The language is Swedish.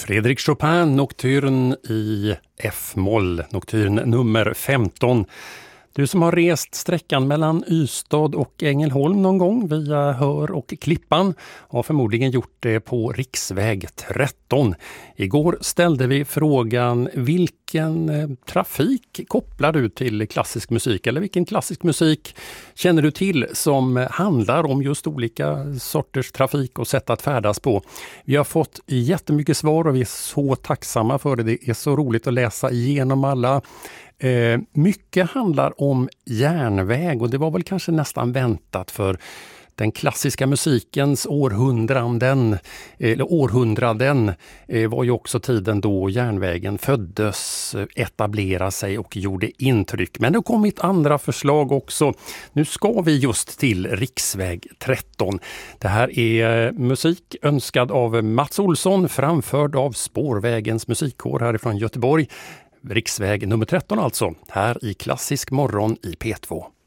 Frédéric Chopin, Nocturne i F-moll, Nocturne nummer 15. Du som har rest sträckan mellan Ystad och Ängelholm någon gång via Hör och Klippan har förmodligen gjort det på riksväg 13. Igår ställde vi frågan: vilken trafik kopplar du till klassisk musik, eller vilken klassisk musik känner du till som handlar om just olika sorters trafik och sätt att färdas på? Vi har fått jättemycket svar och vi är så tacksamma för det. Det är så roligt att läsa igenom alla. Mycket handlar om järnväg och det var väl kanske nästan väntat, för den klassiska musikens århundraden var ju också tiden då järnvägen föddes, etablerade sig och gjorde intryck. Men det har kommit andra förslag också. Nu ska vi just till riksväg 13. Det här är musik önskad av Mats Olsson, framförd av Spårvägens musikkår härifrån Göteborg. Riksväg nummer 13 alltså, här i Klassisk morgon i P2.